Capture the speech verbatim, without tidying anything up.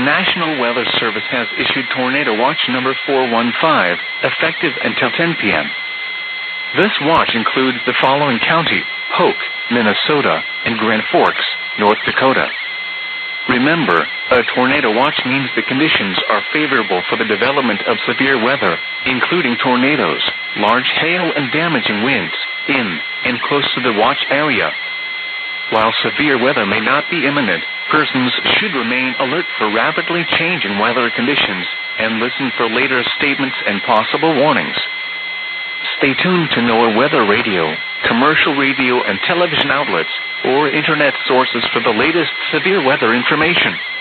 National Weather Service has issued Tornado Watch number four one five, effective until ten p m This watch includes the following county: Polk, Minnesota, and Grand Forks, North Dakota. Remember, a tornado watch means the conditions are favorable for the development of severe weather, including tornadoes, large hail and damaging winds, in and close to the watch area. While severe weather may not be imminent, persons should remain alert for rapidly changing weather conditions and listen for later statements and possible warnings. Stay tuned to NOAA Weather Radio, commercial radio and television outlets, or internet sources for the latest severe weather information.